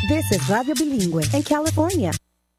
This is Radio Bilingüe in California.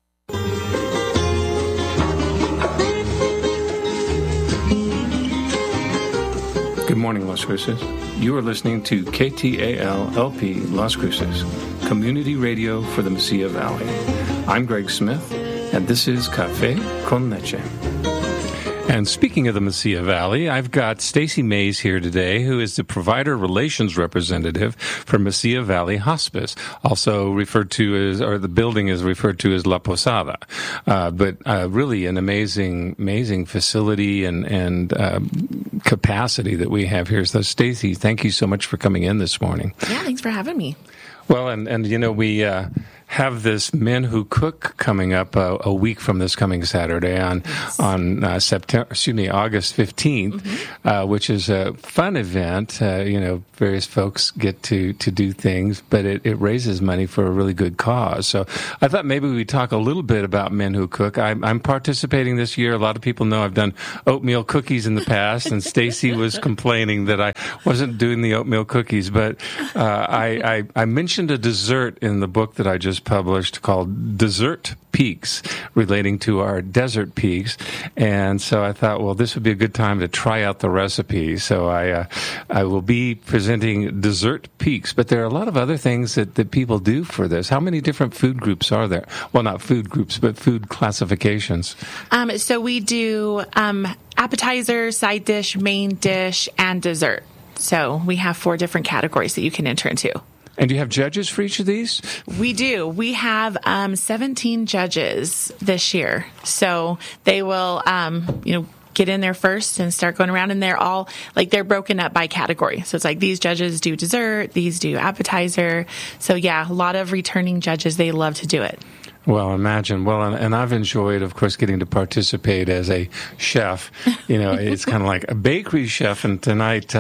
Good morning, Las Cruces. You are listening to KTAL-LP Las Cruces, community radio for the Mesilla Valley. I'm Greg Smith, and this is Café con Leche. And speaking of the Mesilla Valley, I've got Stacy Mays here today, who is the Provider Relations Representative for Mesilla Valley Hospice, also referred to as, or the building is referred to as La Posada. But really an amazing facility and capacity that we have here. So, Stacy, thank you so much for coming in this morning. Yeah, thanks for having me. Well, and you know, we have this Men Who Cook coming up a week from this coming Saturday on August 15th, which is a fun event. Various folks get to do things, but it raises money for a really good cause. So I thought maybe we'd talk a little bit about Men Who Cook. I'm participating this year. A lot of people know I've done oatmeal cookies in the past, and Stacy was complaining that I wasn't doing the oatmeal cookies, but I mentioned a dessert in the book that I just published called Dessert Peaks, relating to our desert peaks. And so I thought, well, this would be a good time to try out the recipe. So I will be presenting Dessert Peaks, but there are a lot of other things that people do for this. How many different food groups are there? Well, not food groups, but food classifications. So we do appetizer, side dish, main dish, and dessert. So we have 4 different categories that you can enter into. And do you have judges for each of these? We do. We have 17 judges this year. So they will, get in there first and start going around, and they're all, they're broken up by category. So it's like these judges do dessert, these do appetizer. So yeah, a lot of returning judges, they love to do it. Well, imagine. Well, and I've enjoyed, of course, getting to participate as a chef. It's kind of like a bakery chef, and tonight,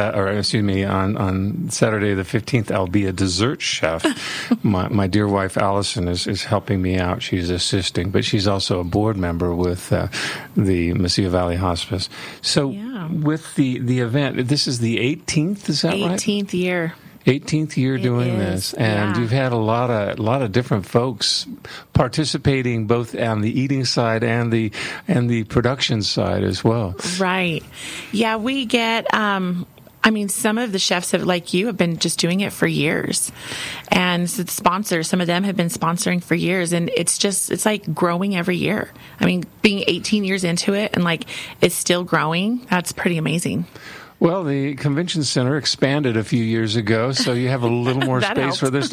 on Saturday the 15th, I'll be a dessert chef. My dear wife, Allison, is helping me out. She's assisting, but she's also a board member with the Mesilla Valley Hospice. So with the event, this is the 18th, is that right? 18th year. 18th year doing this, and you've had a lot of different folks participating both on the eating side and the production side as well. Right. Yeah, we get some of the chefs have been just doing it for years. And the sponsors, some of them have been sponsoring for years, and it's like growing every year. I mean, being 18 years into it and it's still growing, that's pretty amazing. Well, the convention center expanded a few years ago, so you have a little more space for this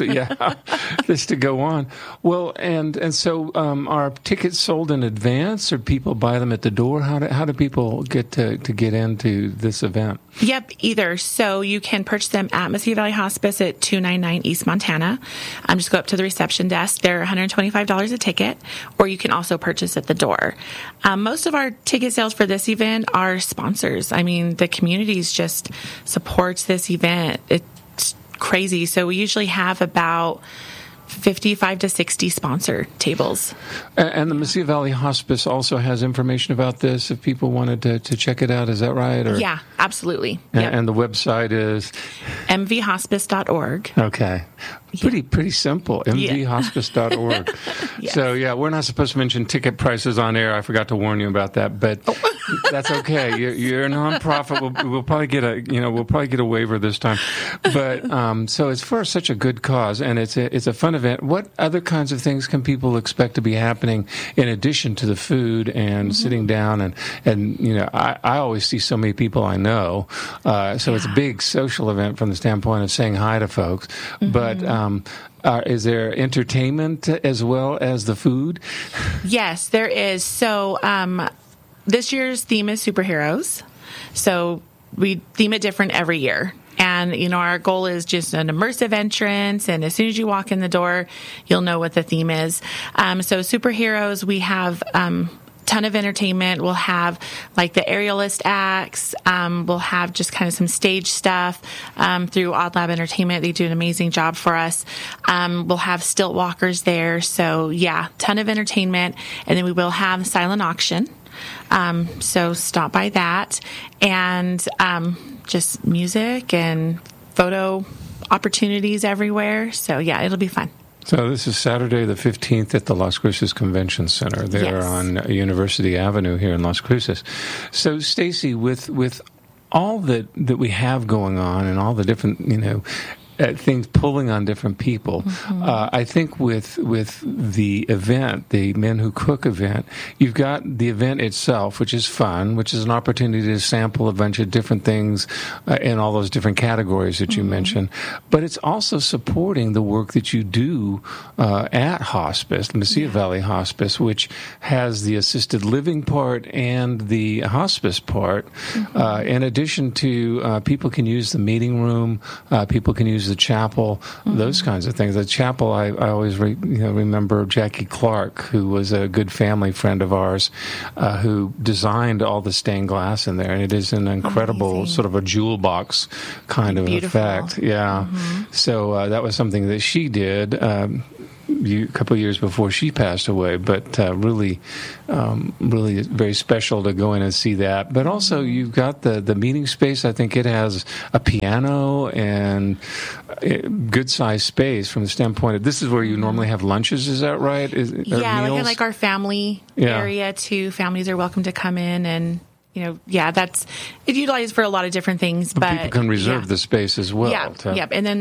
to go on. Well, and so are tickets sold in advance, or people buy them at the door? How do people get to get into this event? Yep, either. So you can purchase them at Mesilla Valley Hospice at 299 East Montana. Just go up to the reception desk. They're $125 a ticket, or you can also purchase at the door. Most of our ticket sales for this event are sponsors. I mean, the community just supports this event. It's crazy. So we usually have about 55 to 60 sponsor tables. And the Mesilla Valley Hospice also has information about this if people wanted to check it out. Is that right? Or? Yeah, absolutely. And the website is? mvhospice.org. Okay. Pretty simple, mvhospice.org. Yes. So, we're not supposed to mention ticket prices on air. I forgot to warn you about that, but that's okay. You're a nonprofit. We'll probably get a waiver this time. But so it's for such a good cause, and it's a fun event. What other kinds of things can people expect to be happening in addition to the food and sitting down and I always see so many people I know, so it's a big social event from the standpoint of saying hi to folks, but. Is there entertainment as well as the food? Yes, there is. So this year's theme is superheroes. So we theme it different every year. And, our goal is just an immersive entrance. And as soon as you walk in the door, you'll know what the theme is. So superheroes, we have ton of entertainment. We'll have the aerialist acts. We'll have just kind of some stage stuff through Odd Lab Entertainment. They do an amazing job for us. We'll have stilt walkers there. So ton of entertainment. And then we will have silent auction. So stop by that, and just music and photo opportunities everywhere. So it'll be fun. So this is Saturday the 15th at the Las Cruces Convention Center. They're on University Avenue here in Las Cruces. So, Stacy, with all that we have going on and all the different, things pulling on different people. I think with the event, the Men Who Cook event, you've got the event itself, which is fun, which is an opportunity to sample a bunch of different things in all those different categories that you mentioned. But it's also supporting the work that you do at Hospice, Mesilla Valley Hospice, which has the assisted living part and the hospice part. In addition to people can use the meeting room, people can use the chapel, those kinds of things. The chapel, I always remember Jackie Clark, who was a good family friend of ours, who designed all the stained glass in there, and it is an incredible sort of a jewel box kind of effect. Yeah. So that was something that she did a couple of years before she passed away, but really very special to go in and see that. But also, you've got the meeting space. I think it has a piano and good sized space from the standpoint of this is where you normally have lunches. Is that right? Like our family area too. Families are welcome to come in and. It's utilized for a lot of different things. But people can reserve the space as well. And then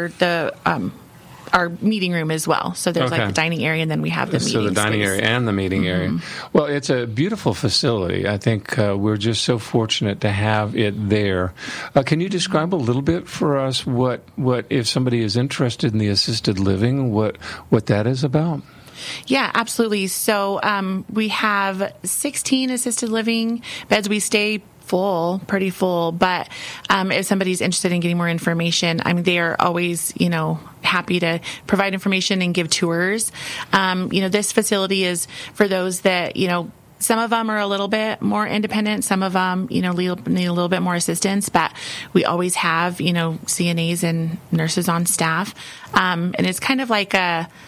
our meeting room as well. So there's like the dining area, and then we have the meeting So the dining space. area and the meeting area. Well, it's a beautiful facility. I think we're just so fortunate to have it there. Can you describe a little bit for us what if somebody is interested in the assisted living, what that is about? Yeah, absolutely. So we have 16 assisted living beds. We stay pretty full. But if somebody's interested in getting more information, they are always, happy to provide information and give tours. This facility is for those that, some of them are a little bit more independent. Some of them, need a little bit more assistance. But we always have, CNAs and nurses on staff. And it's kind of like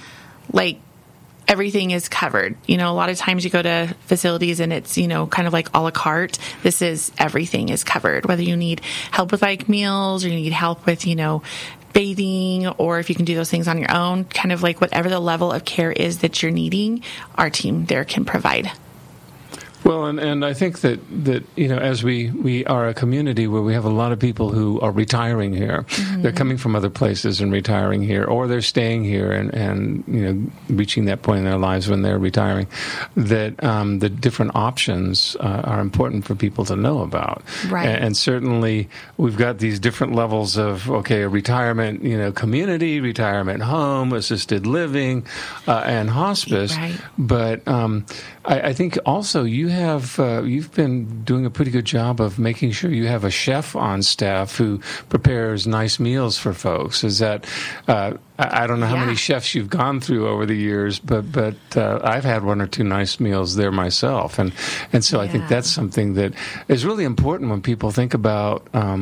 everything is covered. A lot of times you go to facilities and it's, kind of like a la carte. This is everything is covered. Whether you need help with like meals or you need help with, bathing, or if you can do those things on your own, kind of like whatever the level of care is that you're needing, our team there can provide. Well, and I think that as we are a community where we have a lot of people who are retiring here, they're coming from other places and retiring here, or they're staying here and reaching that point in their lives when they're retiring, that the different options are important for people to know about. Right. And certainly we've got these different levels of, a retirement, community, retirement home, assisted living, and hospice. Right. But I think also you've been doing a pretty good job of making sure you have a chef on staff who prepares nice meals for folks. Is that I don't know how many chefs you've gone through over the years, but I've had one or two nice meals there myself, and so I think that's something that is really important when people think about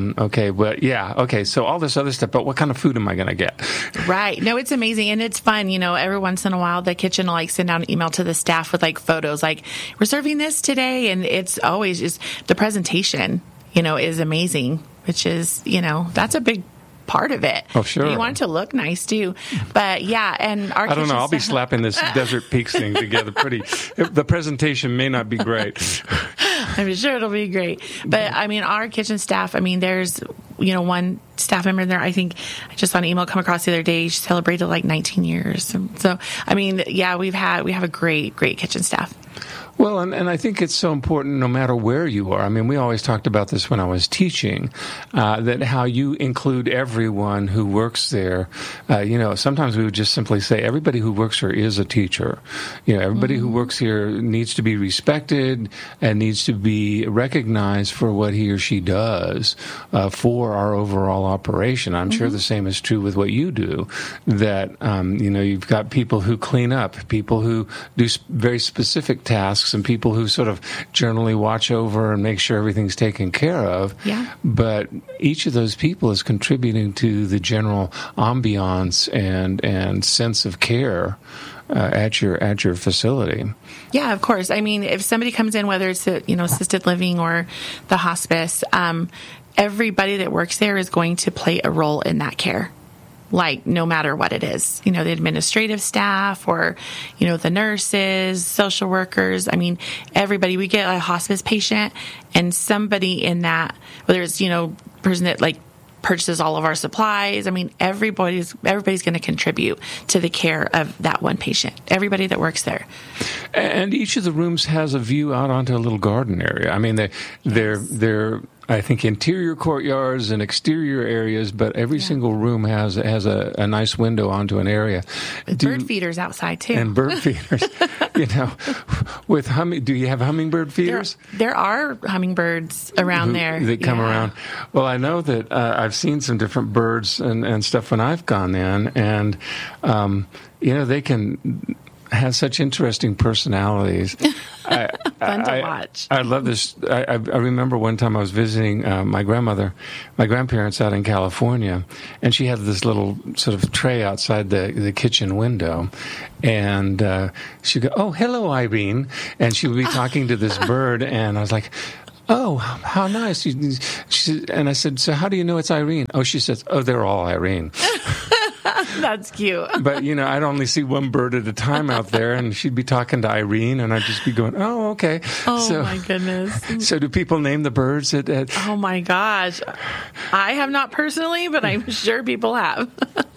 so all this other stuff, but what kind of food am I going to get? Right. No, it's amazing and it's fun. Every once in a while the kitchen will send out an email to the staff with photos we're serving this today, and it's always just the presentation is amazing, which is that's a big part of it. Oh, sure. You want it to look nice too. But and our I don't know. I'll be slapping this Desert Peaks thing together the presentation may not be great. I'm sure it'll be great. But our kitchen staff, there's one staff member there. I think I just saw an email come across the other day. She celebrated 19 years. So we have a great kitchen staff. Well, and I think it's so important no matter where you are. We always talked about this when I was teaching, that how you include everyone who works there. Sometimes we would just simply say everybody who works here is a teacher. Everybody who works here needs to be respected and needs to be recognized for what he or she does for our overall operation. I'm sure the same is true with what you do, that, you've got people who clean up, people who do very specific tasks, and people who sort of generally watch over and make sure everything's taken care of. Yeah. But each of those people is contributing to the general ambiance and sense of care at your facility. Yeah, of course. If somebody comes in, whether it's assisted living or the hospice, everybody that works there is going to play a role in that care. like no matter what it is, the administrative staff or, the nurses, social workers. I mean, everybody, we get a hospice patient and somebody in that, whether it's, person that like purchases all of our supplies. I mean, everybody's going to contribute to the care of that one patient, everybody that works there. And each of the rooms has a view out onto a little garden area. I mean, they're I think interior courtyards and exterior areas, but every single room has a nice window onto an area. Bird feeders outside too. And bird feeders. Do you have hummingbird feeders? There are hummingbirds around there that come around. Well, I know that I've seen some different birds and stuff when I've gone in, and they can have such interesting personalities. Fun to watch. I love this. I remember one time I was visiting my grandparents out in California, and she had this little sort of tray outside the kitchen window, and she'd go, "Oh, hello, Irene," and she would be talking to this bird, and I was like, "Oh, how nice." And I said, "So how do you know it's Irene?" Oh, she says, "Oh, they're all Irene." That's cute. But, I'd only see one bird at a time out there, and she'd be talking to Irene, and I'd just be going, "Oh, okay." Oh, my goodness. So do people name the birds? Oh, my gosh. I have not personally, but I'm sure people have.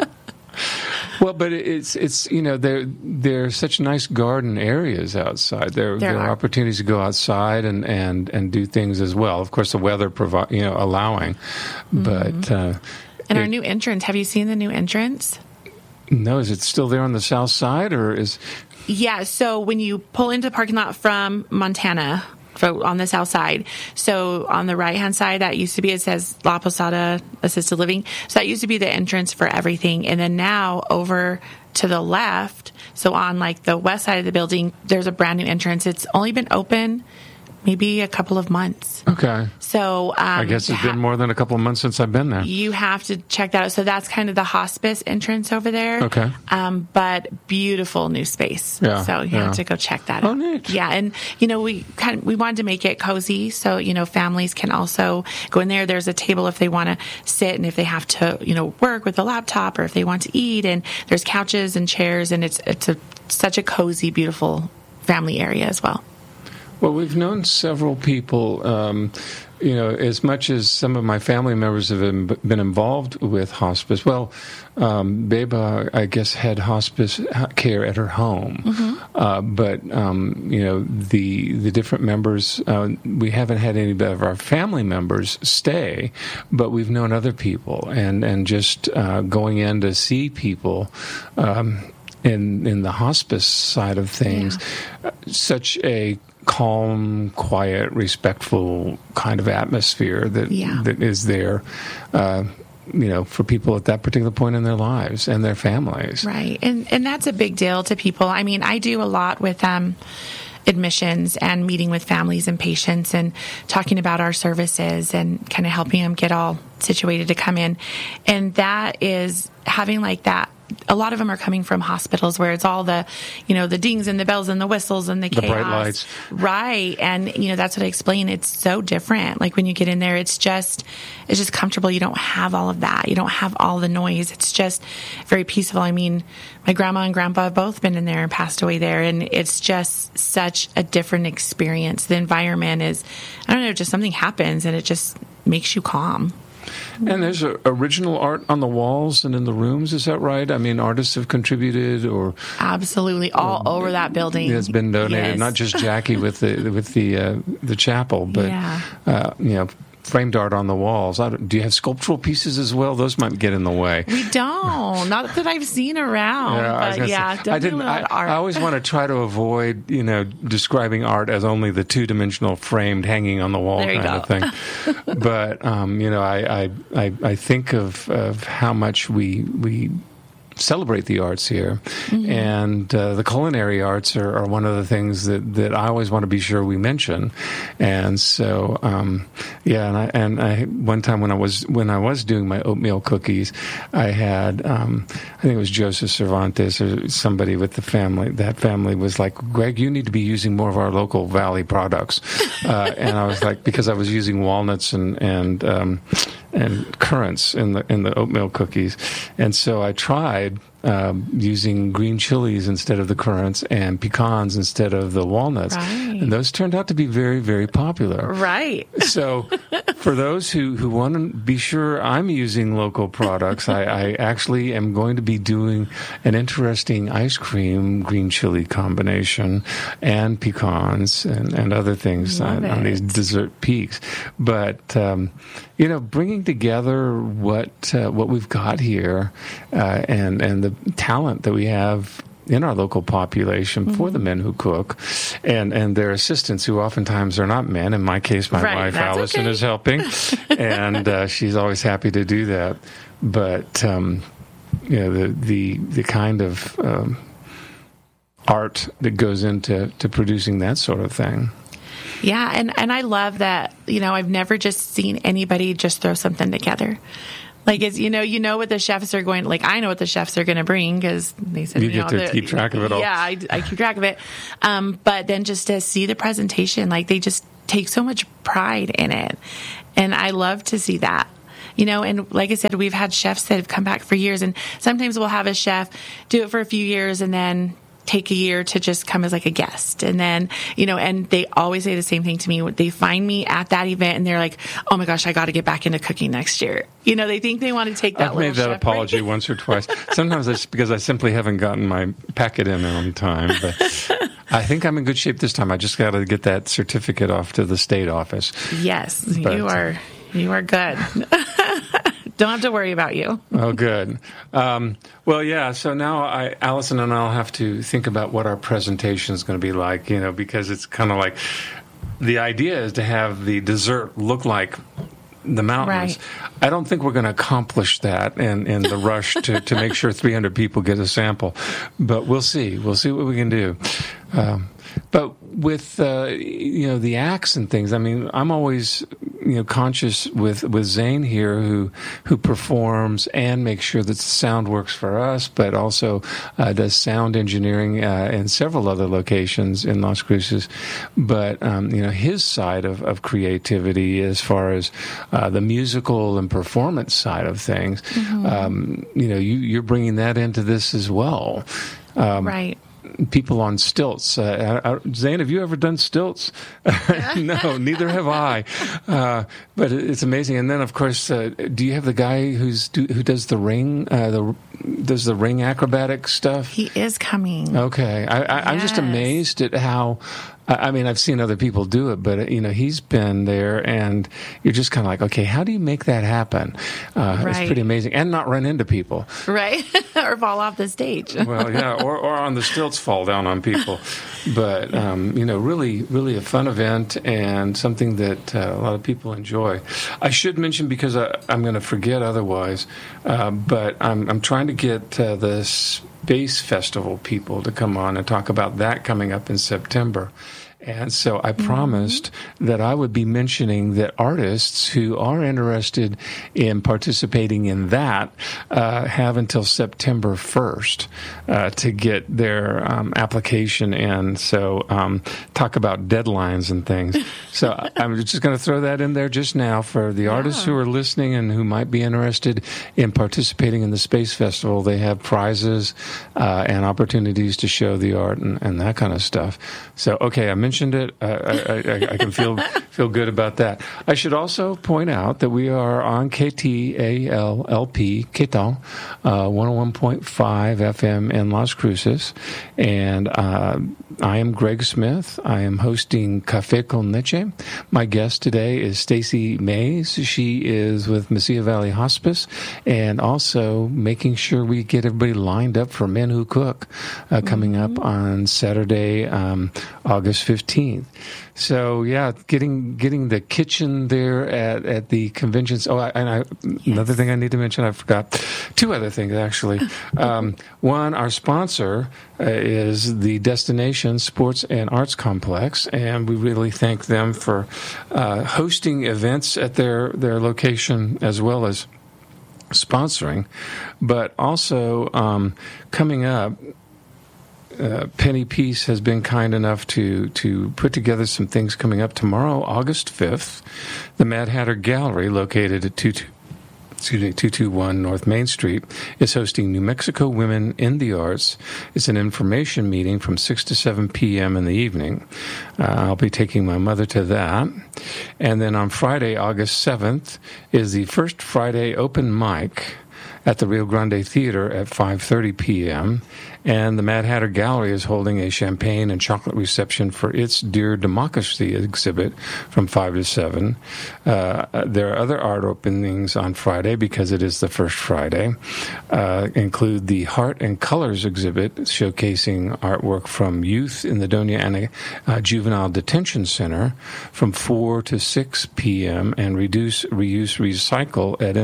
Well, but it's they're such nice garden areas outside. There are opportunities to go outside and do things as well. Of course, the weather allowing, but and our new entrance. Have you seen the new entrance? No, is it still there on the south side, or is? Yeah. So when you pull into the parking lot from Montana, on the south side, so on the right hand side, that used to be, it says La Posada Assisted Living. So that used to be the entrance for everything, and then now over to the left, so on like the west side of the building, there's a brand new entrance. It's only been open maybe a couple of months. Okay. So I guess it's been more than a couple of months since I've been there. You have to check that out. So that's kind of the hospice entrance over there. Okay. But beautiful new space. Yeah. So you have to go check that out. Oh, neat. Yeah, and we wanted to make it cozy, so families can also go in there. There's a table if they want to sit, and if they have to work with a laptop, or if they want to eat, and there's couches and chairs, and it's such a cozy, beautiful family area as well. Well, we've known several people, as much as some of my family members have been involved with hospice. Well, Beba, I guess, had hospice care at her home. Mm-hmm. But the different members, we haven't had any of our family members stay, but we've known other people, and just going in to see people in the hospice side of things, such a calm, quiet, respectful kind of atmosphere that is there, for people at that particular point in their lives and their families. Right. And that's a big deal to people. I mean, I do a lot with admissions and meeting with families and patients and talking about our services and kind of helping them get all situated to come in. And that is having like that. A lot of them are coming from hospitals where it's all the, the dings and the bells and the whistles and the chaos. The bright lights. Right. And, that's what I explain. It's so different. Like when you get in there, it's just comfortable. You don't have all of that. You don't have all the noise. It's just very peaceful. I mean, my grandma and grandpa have both been in there and passed away there. And it's just such a different experience. The environment is, I don't know, just something happens and it just makes you calm. And there's original art on the walls and in the rooms, is that right? I mean, artists have contributed, or absolutely all over that building. It's been donated, not just Jackie with the chapel, but framed art on the walls. Do you have sculptural pieces as well? Those might get in the way. We don't. Not that I've seen around. Definitely a lot of art. I always want to try to avoid, describing art as only the two-dimensional framed hanging on the wall kind of thing. But I think of how much we celebrate the arts here, mm-hmm. and the culinary arts are one of the things that I always want to be sure we mention. And so, and I one time when I was doing my oatmeal cookies, I had I think it was Joseph Cervantes or somebody with the family. That family was like, "Greg, you need to be using more of our local Valley products," and I was like, because I was using walnuts and currants in the oatmeal cookies. And so I tried using green chilies instead of the currants and pecans instead of the walnuts. Right. And those turned out to be very, very popular. Right. So for those who want to be sure I'm using local products, I actually am going to be doing an interesting ice cream green chili combination and pecans and other things on these dessert peaks. But, bringing together what we've got here and the talent that we have in our local population for the men who cook and their assistants who oftentimes are not men. In my case, my wife Allison is helping, and she's always happy to do that. But the kind of art that goes into producing that sort of thing. Yeah, and I love that. I've never just seen anybody just throw something together. Like, it's, you know what the chefs are going, like, I know what the chefs are going to bring because they said, you get to keep track of it all. Yeah, I keep track of it. But then just to see the presentation, like, they just take so much pride in it. And I love to see that. And like I said, we've had chefs that have come back for years, and sometimes we'll have a chef do it for a few years and then take a year to just come as like a guest. And then, and they always say the same thing to me. They find me at that event and they're like, oh my gosh, I got to get back into cooking next year. They think they want to take that. I've made that apology once or twice. Sometimes it's because I simply haven't gotten my packet in on time. But I think I'm in good shape this time. I just got to get that certificate off to the state office. Yes, you are good. Don't have to worry about you. Oh, good. Well, yeah, so now Allison and I will have to think about what our presentation is going to be like, because it's kind of like the idea is to have the dessert look like the mountains. Right. I don't think we're going to accomplish that in the rush to make sure 300 people get a sample. But we'll see. We'll see what we can do. But with the acts and things, I mean, I'm always conscious with Zane here who performs and makes sure that the sound works for us, but also does sound engineering in several other locations in Las Cruces. But his side of creativity as far as the musical and performance side of things, you're bringing that into this as well. Right. People on stilts. Zane, have you ever done stilts? No, neither have I. But it's amazing. And then, of course, do you have the guy who does the ring, does the ring acrobatic stuff? He is coming. Okay, I'm just amazed at how. I mean, I've seen other people do it, but he's been there, and you're just kind of like, okay, how do you make that happen? Right. It's pretty amazing, and not run into people, right, or fall off the stage. Well, yeah, or on the stilts fall down on people. But really, really a fun event and something that a lot of people enjoy. I should mention because I'm going to forget otherwise, but I'm trying to get the Space Festival people to come on and talk about that coming up in September. And so I promised that I would be mentioning that artists who are interested in participating in that have until September 1st to get their application in. So talk about deadlines and things. So I'm just going to throw that in there just now for the artists who are listening and who might be interested in participating in the Space Festival. They have prizes and opportunities to show the art and that kind of stuff. So, okay, I mentioned it. I can feel good about that. I should also point out that we are on KTAL-LP, KTAL, 101.5 FM in Las Cruces. And I am Greg Smith. I am hosting Café con Leche. My guest today is Stacy Mays. She is with Mesilla Valley Hospice and also making sure we get everybody lined up for Men Who Cook coming up on Saturday, August 15th. So yeah, getting the kitchen there at the conventions. Another thing I need to mention, I forgot. Two other things actually. One, our sponsor is the Destination Sports and Arts Complex, and we really thank them for hosting events at their location as well as sponsoring. But also coming up, Penny Peace has been kind enough to put together some things coming up tomorrow, August 5th. The Mad Hatter Gallery, located at 221 North Main Street, is hosting New Mexico Women in the Arts. It's an information meeting from 6 to 7 p.m. in the evening. I'll be taking my mother to that. And then on Friday, August 7th, is the first Friday open mic at the Rio Grande Theater at 5:30 p.m., and the Mad Hatter Gallery is holding a champagne and chocolate reception for its Dear Democracy exhibit from 5 to 7. There are other art openings on Friday because it is the first Friday. Include the Heart and Colors exhibit showcasing artwork from youth in the Doña Ana Juvenile Detention Center from 4 to 6 p.m. and Reduce, Reuse, Recycle at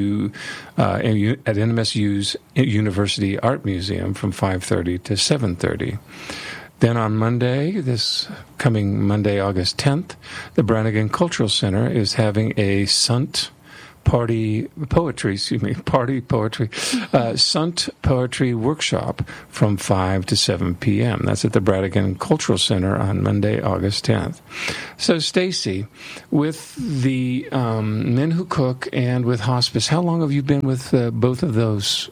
NMSU's University Art Museum from 5:30 to 7:30. Then on Monday, this coming Monday, August 10th, the Brannigan Cultural Center is having a Sunt Sunt Poetry Workshop from 5 to 7 p.m. That's at the Brannigan Cultural Center on Monday, August 10th. So, Stacy, with the Men Who Cook and with hospice, how long have you been with both of those?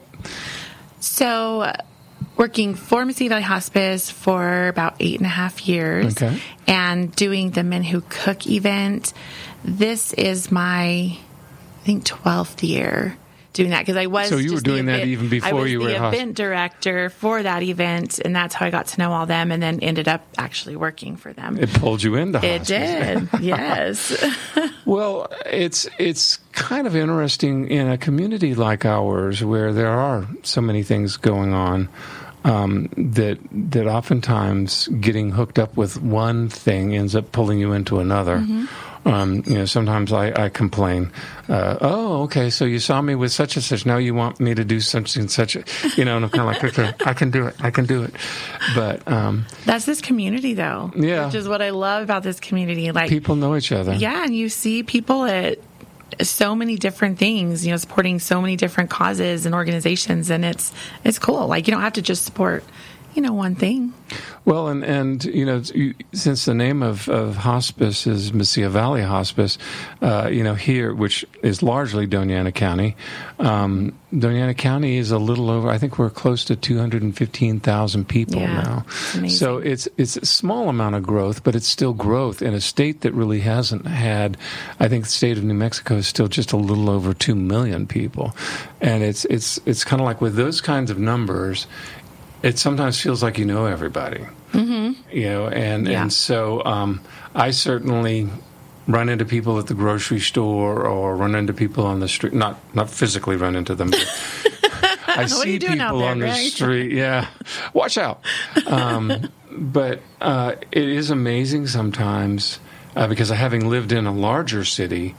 So, working for Mississippi Valley Hospice for about 8.5 years, okay, and doing the Men Who Cook event. This is my, I think, 12th year doing that, because I was. So you were doing that even before you were the event director for that event, and that's how I got to know all them, and then ended up actually working for them. It pulled you into hospice. It did, yes. Well, it's kind of interesting in a community like ours where there are so many things going on. That oftentimes getting hooked up with one thing ends up pulling you into another. Mm-hmm. Sometimes I complain, okay, so you saw me with such and such, now you want me to do such and such, and I'm kind of like, okay, I can do it. But that's this community, though. Yeah. Which is what I love about this community. Like, people know each other. Yeah, and you see people at so many different things, supporting so many different causes and organizations, and it's cool. Like, you don't have to just support, one thing. Well, and since the name of hospice is Mississippi Valley Hospice, here, which is largely Doña Ana County, Doña Ana County is a little over, I think we're close to 215,000 people now. So it's a small amount of growth, but it's still growth in a state that really hasn't had, I think the state of New Mexico is still just a little over 2 million people. And it's kind of like with those kinds of numbers, it sometimes feels like you know everybody. Mm-hmm. And so I certainly run into people at the grocery store or run into people on the street. Not physically run into them. But I see people on the street. Yeah, watch out. But it is amazing sometimes because having lived in a larger city,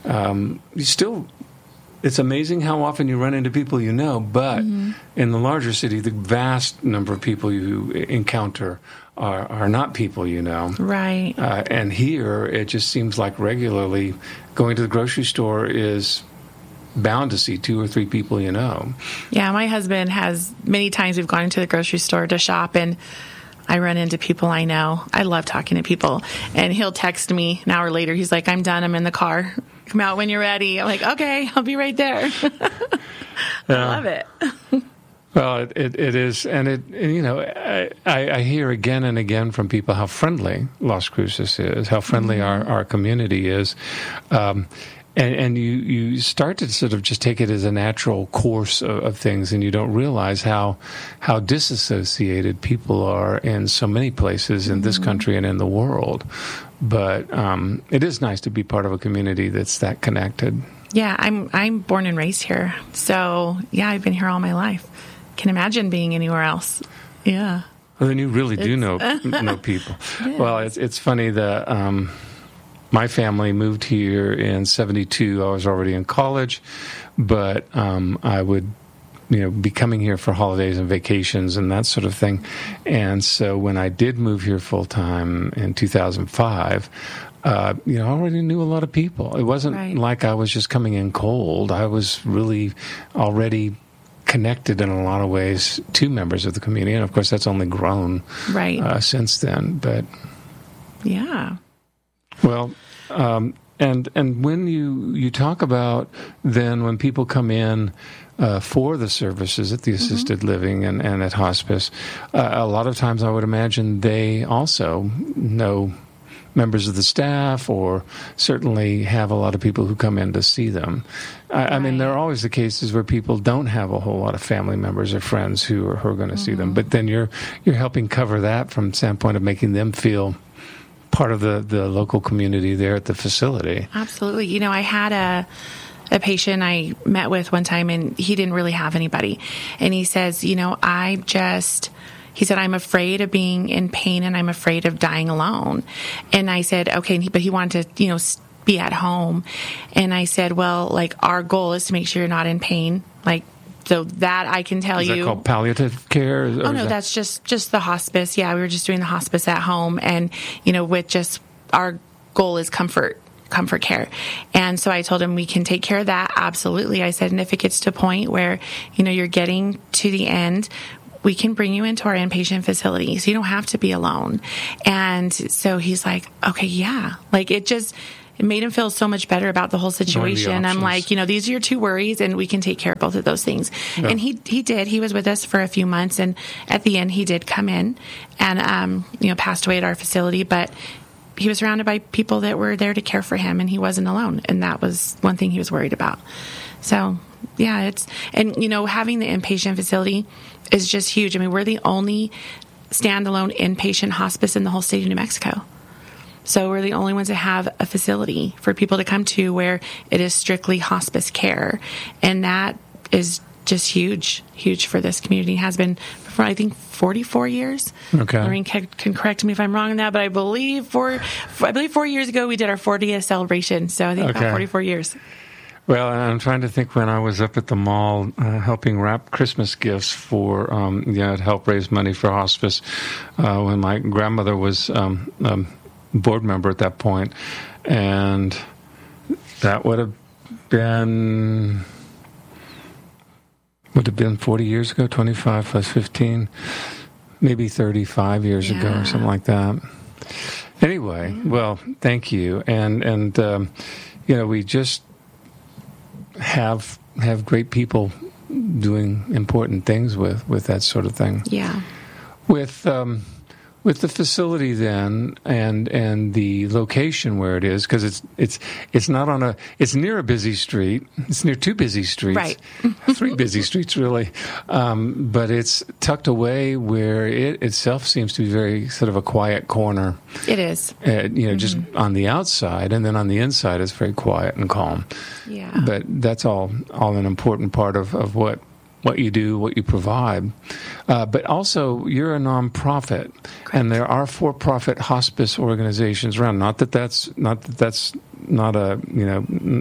it's amazing how often you run into people but in the larger city, the vast number of people you encounter are not people Right. And here, it just seems like regularly going to the grocery store is bound to see 2 or 3 people Yeah, my husband has many times we've gone into the grocery store to shop, and I run into people I know. I love talking to people. And he'll text me an hour later. He's like, I'm done. I'm in the car. Come out when you're ready. I'm like, okay, I'll be right there. I love it. Well, it is. And I hear again and again from people how friendly Las Cruces is, how friendly our community is. And you start to sort of just take it as a natural course of things, and you don't realize how disassociated people are in so many places in this country and in the world. But it is nice to be part of a community that's that connected. Yeah, I'm born and raised here, so I've been here all my life. Can imagine being anywhere else. Yeah. Well, then you really do know people. Yes. Well, it's funny that. My family moved here in 1972. I was already in college, but I would, be coming here for holidays and vacations and that sort of thing. And so when I did move here full time in 2005, I already knew a lot of people. It wasn't like I was just coming in cold. I was really already connected in a lot of ways to members of the community. And of course, that's only grown since then. But yeah. Well, And when you talk about then when people come in for the services at the assisted living and at hospice, a lot of times I would imagine they also know members of the staff, or certainly have a lot of people who come in to see them. I mean, there are always the cases where people don't have a whole lot of family members or friends who are going to see them, but then you're helping cover that from the standpoint of making them feel part of the local community there at the facility. Absolutely. You know, I had a patient I met with one time, and he didn't really have anybody. And he says, you know, he said, I'm afraid of being in pain, and I'm afraid of dying alone. And I said, okay, but he wanted to, you know, be at home. And I said, well, like, our goal is to make sure you're not in pain. Like, so that I can tell you. Is that called palliative care? Oh, no, that's just the hospice. Yeah, we were just doing the hospice at home. And, you know, with just our goal is comfort care. And so I told him we can take care of that. Absolutely. I said, and if it gets to a point where, you know, you're getting to the end, we can bring you into our inpatient facility, so you don't have to be alone. And so he's like, okay, yeah. Like, it made him feel so much better about the whole situation. I'm like, you know, these are your two worries, and we can take care of both of those things. Yeah. And he did. He was with us for a few months, and at the end, he did come in and, you know, passed away at our facility. But he was surrounded by people that were there to care for him, and he wasn't alone. And that was one thing he was worried about. So, yeah, and, you know, having the inpatient facility is just huge. I mean, we're the only standalone inpatient hospice in the whole state of New Mexico. So we're the only ones that have a facility for people to come to where it is strictly hospice care. And that is just huge for this community. It has been for, I think, 44 years. Okay. Lorraine can correct me if I'm wrong on that, but I believe 4 years ago we did our 40th celebration. So I think about 44 years. Well, and I'm trying to think when I was up at the mall helping wrap Christmas gifts for, to help raise money for hospice, when my grandmother was board member at that point, and that would have been 40 years ago, 25 plus 15, maybe 35 years ago or something like that. Anyway, well, thank you. And you know, we just have great people doing important things with that sort of thing. Yeah. With the facility then and the location where it is, because it's not it's near a busy street. It's near two busy streets. Right. 3 busy streets really. But it's tucked away where it itself seems to be very sort of a quiet corner. It is. Just on the outside, and then on the inside it's very quiet and calm. Yeah. But that's all an important part of what you do, what you provide. But also, you're a nonprofit, and there are for-profit hospice organizations around. Not that that's not a,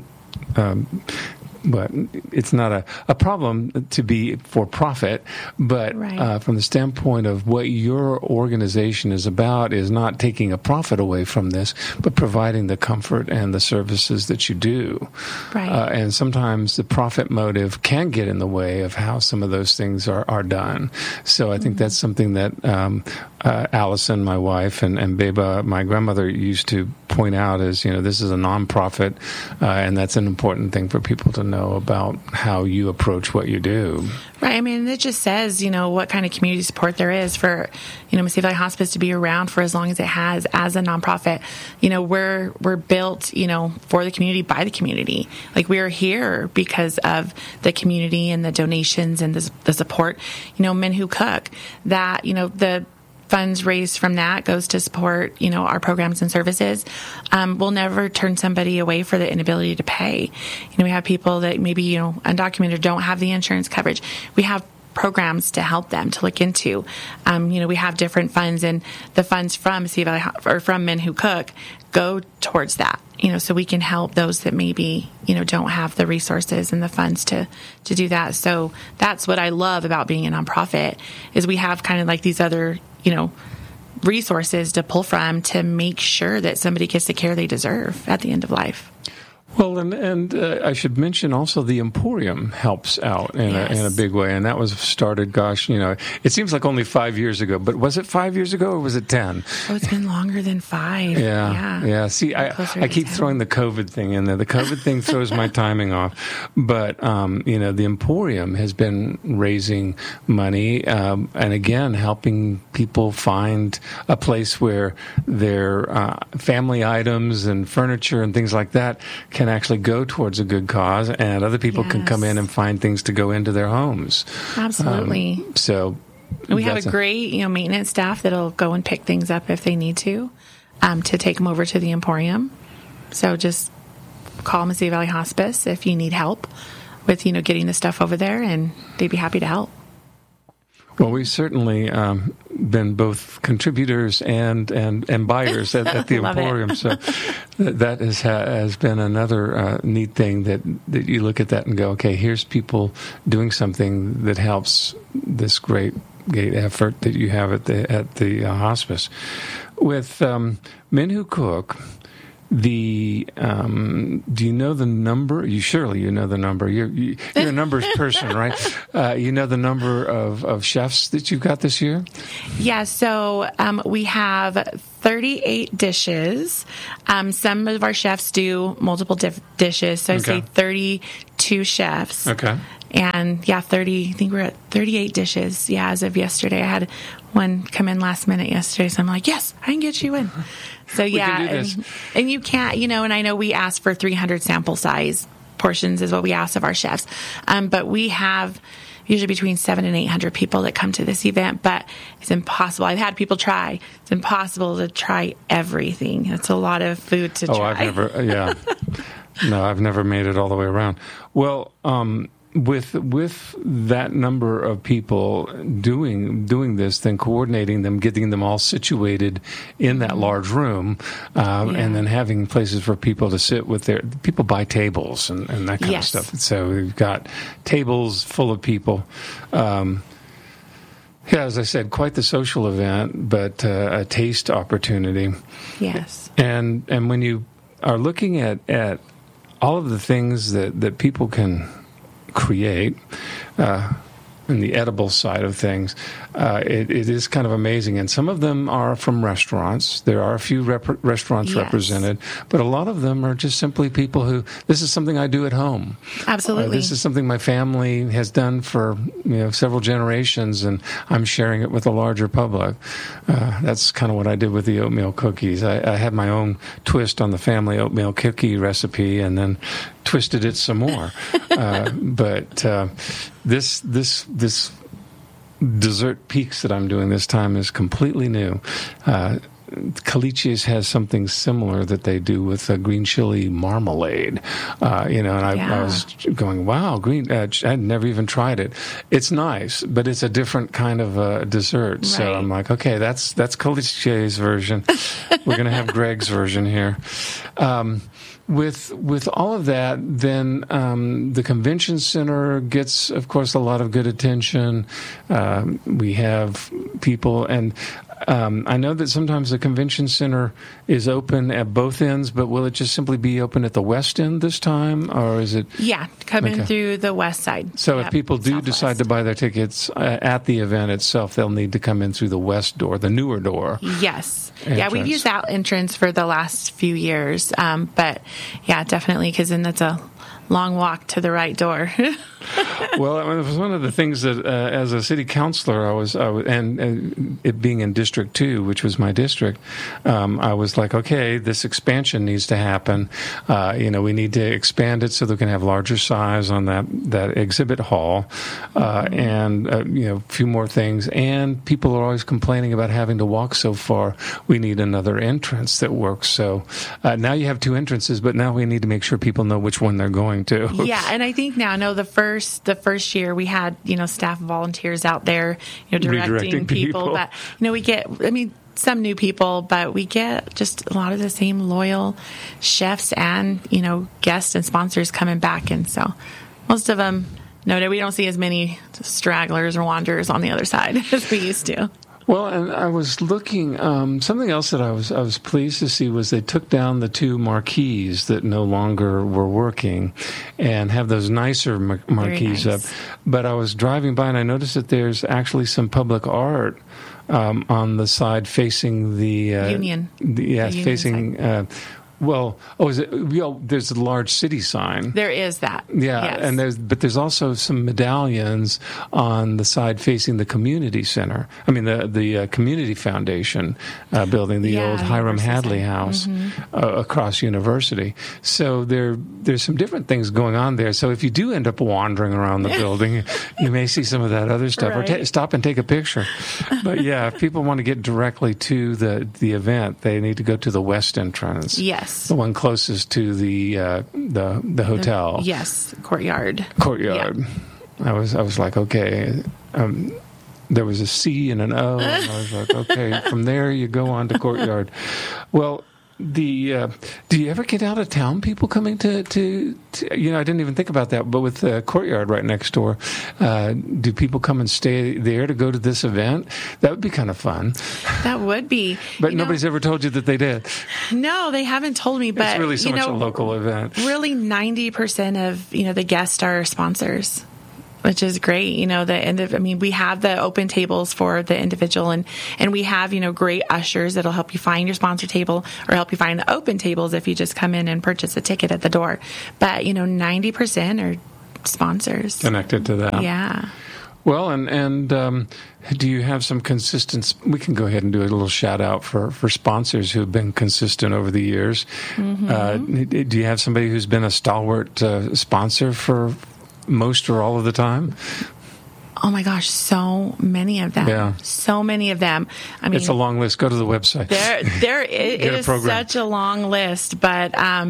but it's not a problem to be for profit. But from the standpoint of what your organization is about, is not taking a profit away from this, but providing the comfort and the services that you do. Right. And sometimes the profit motive can get in the way of how some of those things are done. So I think that's something that Allison, my wife, and Beba, my grandmother, used to point out is, this is a nonprofit, and that's an important thing for people to know about how you approach what you do. Right. I mean, it just says, what kind of community support there is for, Mesilla Valley Hospice to be around for as long as it has as a nonprofit. We're built, for the community, by the community. Like, we're here because of the community and the donations and the support. Men Who Cook, that, the funds raised from that goes to support, our programs and services. We'll never turn somebody away for the inability to pay. We have people that maybe, undocumented, don't have the insurance coverage. We have programs to help them to look into. We have different funds, and the funds from Mesilla Valley or from Men Who Cook go towards that. So we can help those that maybe, don't have the resources and the funds to do that. So that's what I love about being a nonprofit, is we have kind of like these other, resources to pull from to make sure that somebody gets the care they deserve at the end of life. Well, and I should mention also the Emporium helps out in a big way, and that was started. Gosh, it seems like only 5 years ago, but was it 5 years ago or was it 10? Oh, it's been longer than 5. Yeah. See, I keep throwing the COVID thing in there. The COVID thing throws my timing off, but the Emporium has been raising money and again helping people find a place where their family items and furniture and things like that can actually go towards a good cause, and other people can come in and find things to go into their homes. Absolutely. So we have a great maintenance staff that'll go and pick things up if they need to take them over to the Emporium. So just call Mesilla Valley Hospice if you need help with getting the stuff over there, and they'd be happy to help. Well, we've certainly been both contributors and buyers at the Emporium. So that has been another neat thing that you look at that and go, okay, here's people doing something that helps this great effort that you have at the hospice. With Men Who Cook, do you know the number? Surely you know the number. You're a numbers person, right? You know the number of chefs that you've got this year? Yeah, so we have 38 dishes. Some of our chefs do multiple dishes, so I say 32 chefs. Okay. And 30, I think we're at 38 dishes. Yeah, as of yesterday. I had one come in last minute yesterday, so I'm like, yes, I can get you in. So and you can't, and I know we ask for 300 sample size portions is what we ask of our chefs. But we have usually between 700 and 800 people that come to this event, but it's impossible. I've had people try. It's impossible to try everything. It's a lot of food to try. I've never made it all the way around. Well, with that number of people doing this, then coordinating them, getting them all situated in that large room, and then having places for people to sit with people buy tables and that kind of stuff. So we've got tables full of people. As I said, quite the social event, but a taste opportunity. Yes. And when you are looking at all of the things that people can create in the edible side of things, it is kind of amazing. And some of them are from restaurants. There are a few restaurants represented, but a lot of them are just simply people who, this is something I do at home. Absolutely. This is something my family has done for several generations, and I'm sharing it with a larger public. That's kind of what I did with the oatmeal cookies. I had my own twist on the family oatmeal cookie recipe and then twisted it some more. But this dessert peaks that I'm doing this time is completely new. Calices has something similar that they do with a green chili marmalade, and I was going, wow, green. I'd never even tried it. It's nice, but it's a different kind of dessert. Right. So I'm like, okay, that's Calices' version. We're going to have Greg's version here. With all of that, then the convention center gets, of course, a lot of good attention. We have people, and I know that sometimes the convention center is open at both ends, but will it just simply be open at the west end this time, or is it? Yeah, come in through the west side. So if people do decide to buy their tickets at the event itself, they'll need to come in through the west door, the newer door. Yes. Entrance. Yeah, we've used that entrance for the last few years, but yeah, definitely, because then that's a long walk to the right door. Well, it was one of the things that, as a city councilor, I was and it being in District 2, which was my district, I was like, okay, this expansion needs to happen. We need to expand it so they can have larger size on that exhibit hall, and a few more things. And people are always complaining about having to walk so far. We need another entrance that works. So now you have two entrances, but now we need to make sure people know which one they're going to. Yeah, and I think now, the first year we had, staff volunteers out there, directing people. But, we get, some new people, but we get just a lot of the same loyal chefs and, guests and sponsors coming back. And so most of them, we don't see as many stragglers or wanderers on the other side as we used to. Well, and I was looking. Something else that I was pleased to see was they took down the two marquees that no longer were working, and have those nicer marquees nice. up. But I was driving by and I noticed that there's actually some public art on the side facing the Union. Yeah, The Union facing. Is it? There's a large city sign. There is that. Yeah, Yes. and there's also some medallions on the side facing the community center. I mean, the community foundation building, the old Hiram University Hadley Center. House across University. So there's some different things going on there. So if you do end up wandering around the building, you may see some of that other stuff, Right. or stop and take a picture. But yeah, if people want to get directly to the event, they need to go to the west entrance. Yes. The one closest to the hotel. Yes, courtyard. Courtyard. Yeah. I was like, okay. There was a C and an O, and I was like, okay. From there, you go on to courtyard. Well, do you ever get out of town people coming to I didn't even think about that, but with the courtyard right next door, do people come and stay there to go to this event? That would be kind of fun. That would be. But nobody's ever told you that they did. No, they haven't told me, but It's really so much a local event. Really 90% of, the guests are sponsors, which is great. We have the open tables for the individual, and we have, great ushers that'll help you find your sponsor table or help you find the open tables if you just come in and purchase a ticket at the door. But, 90% are sponsors. Connected to that. Yeah. Well, and do you have some consistent? We can go ahead and do a little shout out for sponsors who have been consistent over the years. Mm-hmm. Do you have somebody who's been a stalwart sponsor for most or all of the time? Oh my gosh, so many of them. Yeah. So many of them. I mean, It's a long list. Go to the website. It is such a long list, but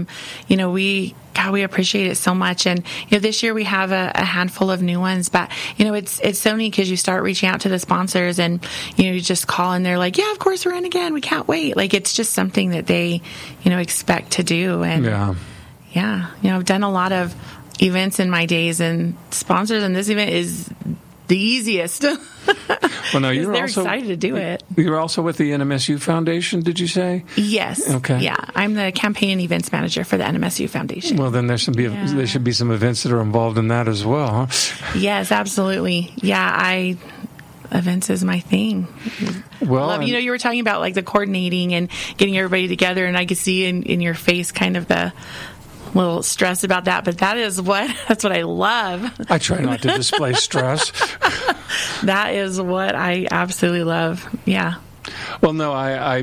we appreciate it so much. And this year we have a handful of new ones, but it's so neat because you start reaching out to the sponsors, and you just call and they're like, yeah, of course we're in again. We can't wait. Like, it's just something that they expect to do. And I've done a lot of events in my days, and sponsors, and this event is the easiest. Well, no, they're excited to do it. You're also with the NMSU Foundation, did you say? Yes. Okay. Yeah, I'm the campaign and events manager for the NMSU Foundation. Well, then there should be some events that are involved in that as well, huh? Yes, absolutely. Yeah, events is my thing. Well, you were talking about like the coordinating and getting everybody together, and I could see in your face kind of the little stress about that, but that's what I love. I try not to display stress. That is what I absolutely love. Yeah. Well, no, I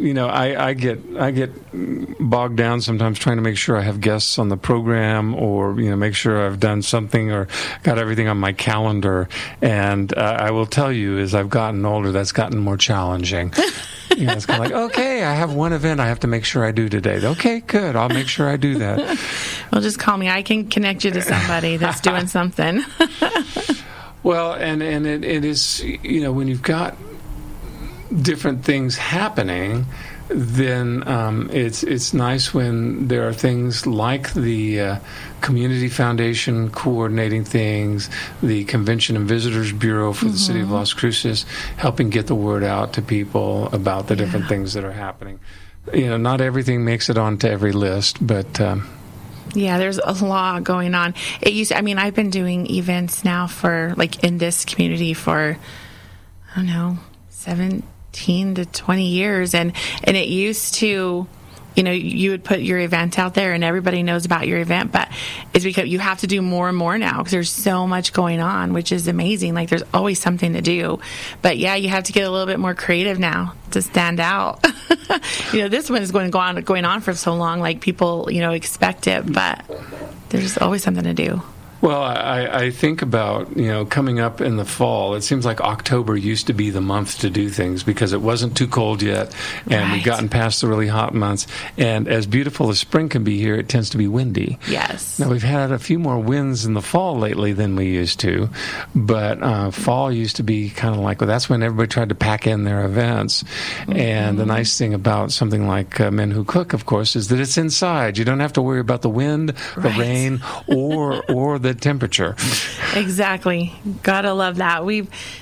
get bogged down sometimes trying to make sure I have guests on the program, or make sure I've done something or got everything on my calendar. And I will tell you, as I've gotten older, that's gotten more challenging. It's kind of like, okay, I have one event I have to make sure I do today. Okay, good. I'll make sure I do that. Well, just call me. I can connect you to somebody that's doing something. Well, and it is, when you've got different things happening, then it's nice when there are things like the Community Foundation coordinating things, the Convention and Visitors Bureau for the City of Las Cruces helping get the word out to people about the different things that are happening. Not everything makes it onto every list, but yeah, there's a lot going on. I've been doing events now for, like, in this community for, I don't know, 17 to 20 years. And it used to, you would put your event out there and everybody knows about your event, but it's because you have to do more and more now because there's so much going on, which is amazing. Like, there's always something to do. But yeah, you have to get a little bit more creative now to stand out. This one is going on for so long, like people, expect it, but there's always something to do. Well, I think about, coming up in the fall. It seems like October used to be the month to do things because it wasn't too cold yet, and we've gotten past the really hot months. And as beautiful as spring can be here, it tends to be windy. Yes. Now, we've had a few more winds in the fall lately than we used to, but fall used to be kind of like, that's when everybody tried to pack in their events. And the nice thing about something like Men Who Cook, of course, is that it's inside. You don't have to worry about the wind, the rain, or the temperature. Exactly. Gotta love that.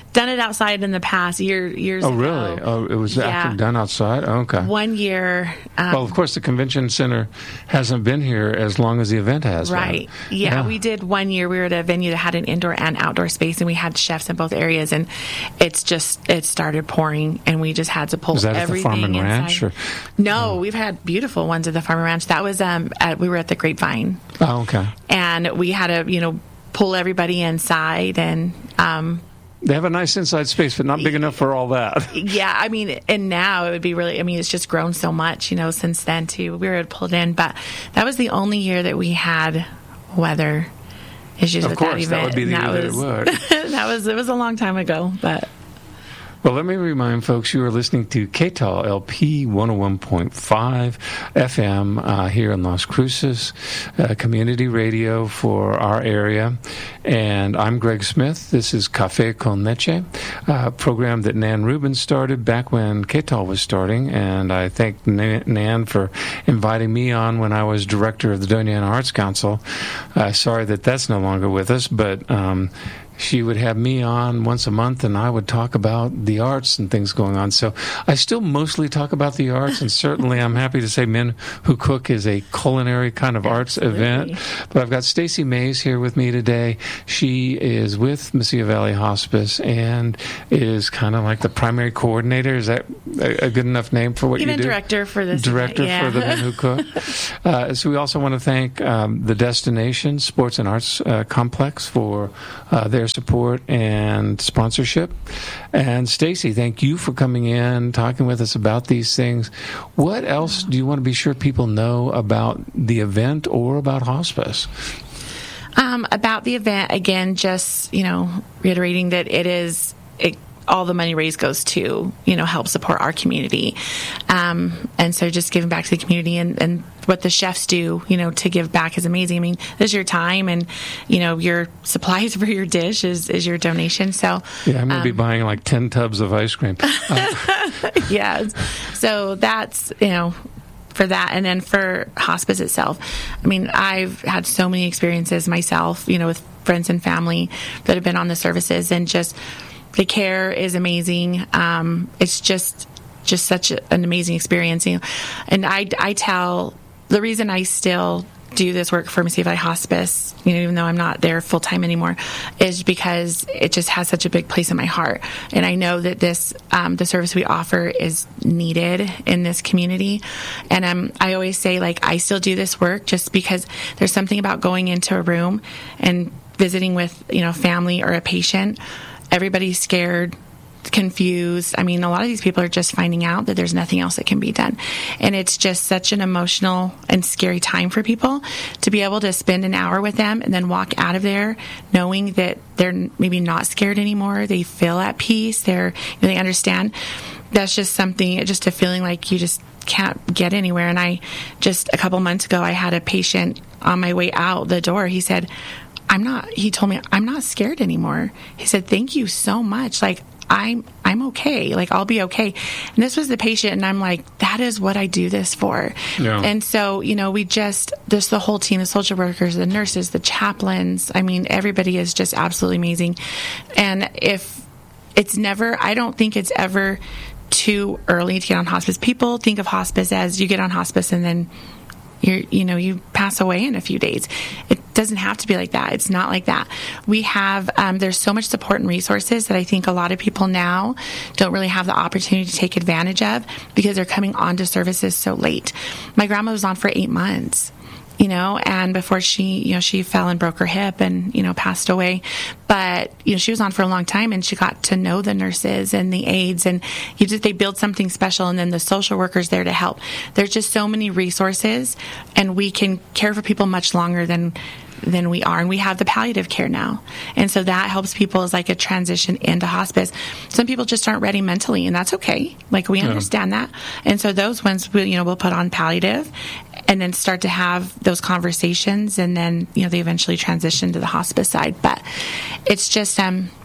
done it outside in the past years Oh, ago. really? Oh, it was actually done outside? Okay. One year. Well, of course, the convention center hasn't been here as long as the event has. Right. Yeah, we did 1 year. We were at a venue that had an indoor and outdoor space, and we had chefs in both areas, and it started pouring, and we just had to pull everything. Is that everything at the Farm and inside. Ranch? Or? No, we've had beautiful ones at the Farm and Ranch. That was we were at the Grapevine. Oh, okay. And we had to, pull everybody inside, and they have a nice inside space, but not big enough for all that. yeah, I mean, and now it would be really, it's just grown so much, since then too. We were able to pull it in, but that was the only year that we had weather issues with that event. Of course, that would be the year that it would. It was a long time ago, but... Well, let me remind folks, you are listening to KTAL LP 101.5 FM here in Las Cruces, community radio for our area. And I'm Greg Smith. This is Café con Leche, a program that Nan Rubin started back when KTAL was starting. And I thank Nan for inviting me on when I was director of the Doña Ana Arts Council. Sorry that that's no longer with us, but... she would have me on once a month, and I would talk about the arts and things going on. So I still mostly talk about the arts, and certainly I'm happy to say Men Who Cook is a culinary kind of arts event. But I've got Stacy Mays here with me today. She is with Mesilla Valley Hospice and is kind of like the primary coordinator. Is that a good enough name for what you do? Even director for this Director event, for the Men Who Cook. So we also want to thank the Destination Sports and Arts Complex for their support and sponsorship. And Stacy, thank you for coming in, talking with us about these things. What else do you want to be sure people know about the event or about hospice? About the event, again, just, reiterating that all the money raised goes to, help support our community. And so just giving back to the community and what the chefs do, to give back is amazing. I mean, this is your time, and, your supplies for your dish is your donation. So yeah, I'm going to be buying like 10 tubs of ice cream. Yeah. So that's, for that. And then for hospice itself, I mean, I've had so many experiences myself, with friends and family that have been on the services, and just the care is amazing. It's just such an amazing experience. And I tell, the reason I still do this work for Mesilla Valley Hospice, even though I'm not there full time anymore, is because it just has such a big place in my heart. And I know that this, the service we offer is needed in this community. And I always say, I still do this work just because there's something about going into a room and visiting with, family or a patient. Everybody's scared, confused. I mean, a lot of these people are just finding out that there's nothing else that can be done. And it's just such an emotional and scary time for people to be able to spend an hour with them and then walk out of there knowing that they're maybe not scared anymore. They feel at peace. They understand. That's just something, just a feeling like you just can't get anywhere. And a couple months ago, I had a patient on my way out the door. He said, he told me, I'm not scared anymore. He said, thank you so much. I'm okay. I'll be okay. And this was the patient, and I'm like, that is what I do this for. Yeah. And so, we just the whole team, the social workers, the nurses, the chaplains, I mean, everybody is just absolutely amazing. And I don't think it's ever too early to get on hospice. People think of hospice as you get on hospice and then you pass away in a few days. It doesn't have to be like that. It's not like that. We have, there's so much support and resources that I think a lot of people now don't really have the opportunity to take advantage of because they're coming onto services so late. My grandma was on for 8 months. And before she fell and broke her hip and, passed away. But, she was on for a long time, and she got to know the nurses and the aides, and they build something special, and then the social workers there to help. There's just so many resources, and we can care for people much longer than we are. And we have the palliative care now. And so that helps people as a transition into hospice. Some people just aren't ready mentally, and that's okay. We understand that. And so those ones, we'll put on palliative and then start to have those conversations, and then, they eventually transition to the hospice side. But it's just,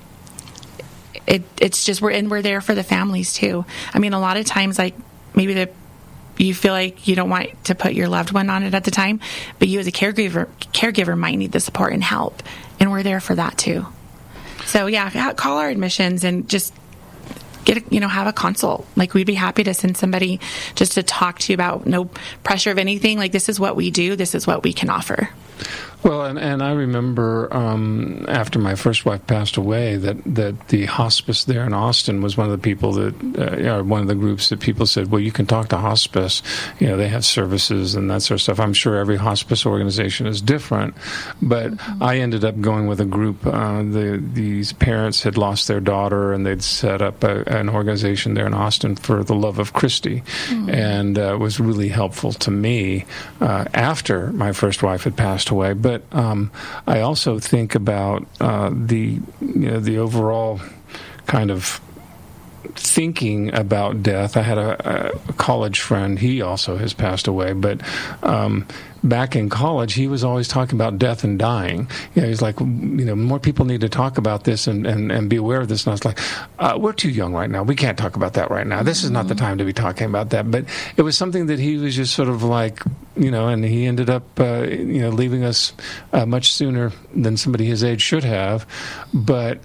we're there for the families too. I mean, a lot of times, maybe you feel like you don't want to put your loved one on it at the time, but you as a caregiver might need the support and help, and we're there for that too. So yeah, call our admissions and just have a consult. Like, we'd be happy to send somebody just to talk to you about, no pressure of anything. Like, this is what we do. This is what we can offer. Well, and I remember after my first wife passed away that the hospice there in Austin was one of the people that, one of the groups that people said, well, you can talk to hospice. They have services and that sort of stuff. I'm sure every hospice organization is different, but I ended up going with a group. These parents had lost their daughter, and they'd set up an organization there in Austin for the love of Christy, and it was really helpful to me after my first wife had passed away. But I also think about the overall kind of thinking about death. I had a college friend. He also has passed away, but back in college, he was always talking about death and dying. He's like, more people need to talk about this and be aware of this. And I was like, we're too young right now. We can't talk about that right now. This is not the time to be talking about that. But it was something that he was just sort of like, and he ended up, leaving us much sooner than somebody his age should have. But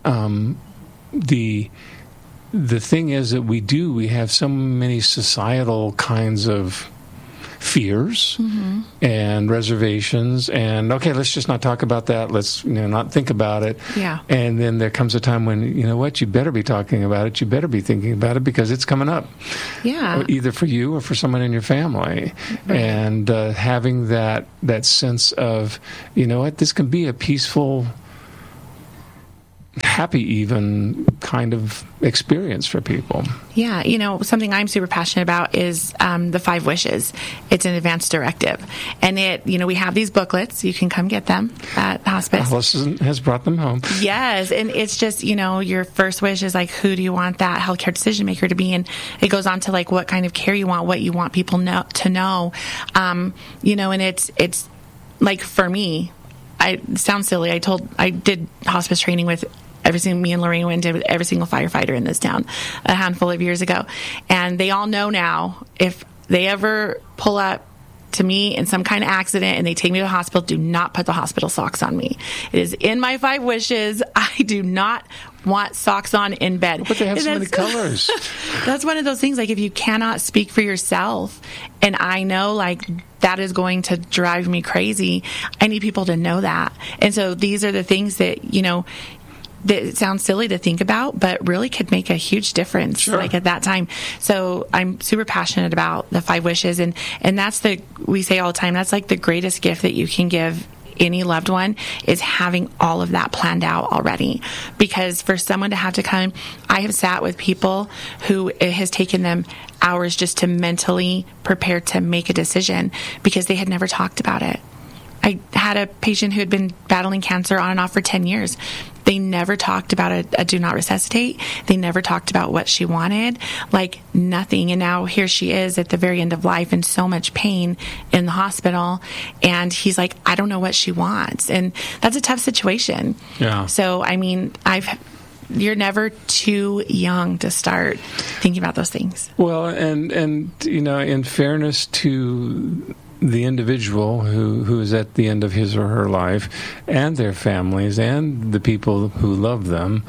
the thing is that we have so many societal kinds of fears and reservations, and okay, let's just not talk about that. Let's not think about it. Yeah. And then there comes a time when you better be talking about it. You better be thinking about it because it's coming up. Yeah. Either for you or for someone in your family, and having that sense of this can be a peaceful, happy even kind of experience for people. Yeah, something I'm super passionate about is the 5 wishes. It's an advance directive, and we have these booklets. You can come get them at hospice. Allison has brought them home. Yes, and it's just your first wish is like, who do you want that healthcare decision maker to be, and it goes on to like what kind of care you want, what you want people to know, and it's like, for me, it sounds silly. I did hospice training with me and Lorraine went with every single firefighter in this town a handful of years ago. And they all know now, if they ever pull up to me in some kind of accident and they take me to the hospital, do not put the hospital socks on me. It is in my 5 wishes. I do not want socks on in bed. But they have so many colors. That's one of those things, like, if you cannot speak for yourself, and I know, like, that is going to drive me crazy, I need people to know that. And so these are the things that, that it sounds silly to think about, but really could make a huge difference. Sure. Like, at that time. So I'm super passionate about the 5 wishes, and that's we say all the time, that's like the greatest gift that you can give any loved one, is having all of that planned out already. Because for someone to have to come, I have sat with people who it has taken them hours just to mentally prepare to make a decision because they had never talked about it. I had a patient who had been battling cancer on and off for 10 years. They never talked about a do not resuscitate. They never talked about what she wanted, like nothing. And now here she is at the very end of life in so much pain in the hospital. And he's like, I don't know what she wants. And that's a tough situation. Yeah. So, I mean, you're never too young to start thinking about those things. Well, and in fairness to the individual who is at the end of his or her life, and their families, and the people who love them,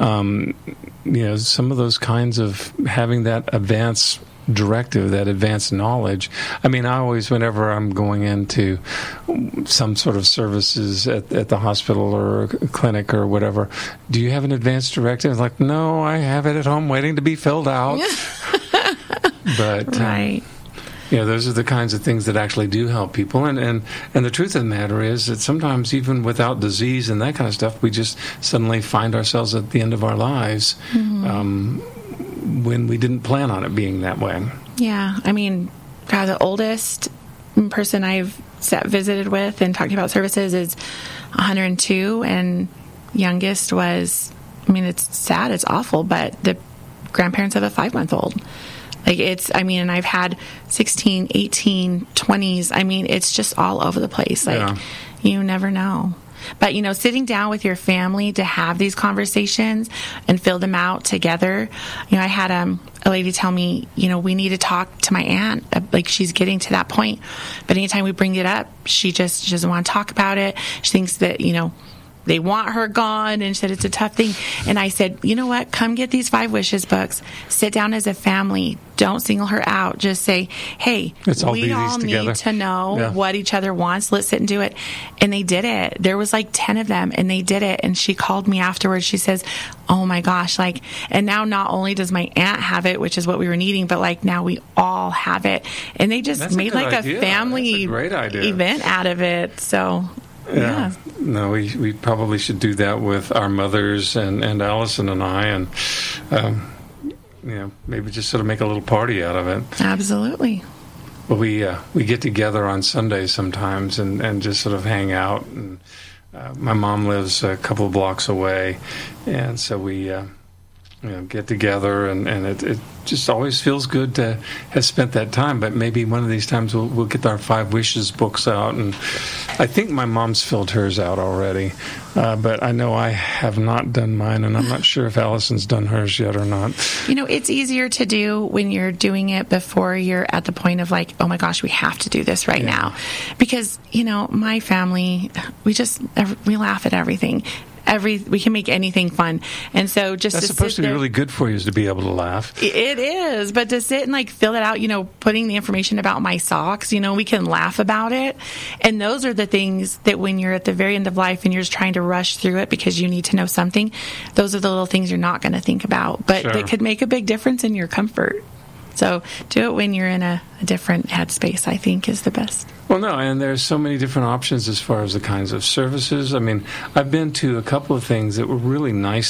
some of those kinds of having that advance directive, that advanced knowledge. I mean, I always, whenever I'm going into some sort of services at the hospital or a clinic or whatever, do you have an advanced directive? It's like, no, I have it at home waiting to be filled out. But right. Those are the kinds of things that actually do help people. And the truth of the matter is that sometimes, even without disease and that kind of stuff, we just suddenly find ourselves at the end of our lives when we didn't plan on it being that way. Yeah. I mean, the oldest person I've visited with and talked about services is 102, and youngest was, I mean, it's sad, it's awful, but the grandparents of a 5-month-old. Like, and I've had 16, 18, 20s. I mean, it's just all over the place. Like, You never know. But, sitting down with your family to have these conversations and fill them out together. I had a lady tell me, we need to talk to my aunt. Like, she's getting to that point. But anytime we bring it up, she doesn't want to talk about it. She thinks that, they want her gone, and said it's a tough thing. And I said, you know what? Come get these 5 Wishes books. Sit down as a family. Don't single her out. Just say, hey, we all need to know what each other wants. Let's sit and do it. And they did it. There was like 10 of them, and they did it. And she called me afterwards. She says, oh my gosh, like, and now not only does my aunt have it, which is what we were needing, but like now we all have it. And they just made like a family event out of it. So yeah. No, we probably should do that with our mothers and Allison and I, and maybe just sort of make a little party out of it. Absolutely. Well, we get together on Sundays sometimes and just sort of hang out. And my mom lives a couple of blocks away, and so we get together, and it just always feels good to have spent that time. But maybe one of these times we'll get our 5 Wishes books out, and I think my mom's filled hers out already, but I know I have not done mine, and I'm not sure if Allison's done hers yet or not. It's easier to do when you're doing it before you're at the point of like, oh my gosh, we have to do this right now, because my family, we laugh at everything. We can make anything fun, and so that's supposed to be really good for you, is to be able to laugh. It is, but to sit and like fill it out, putting the information about my socks, we can laugh about it, and those are the things that when you're at the very end of life and you're just trying to rush through it because you need to know something, those are the little things you're not going to think about, but that could make a big difference in your comfort. So do it when you're in a different headspace, I think, is the best. Well, no, and there's so many different options as far as the kinds of services. I mean, I've been to a couple of things that were really nice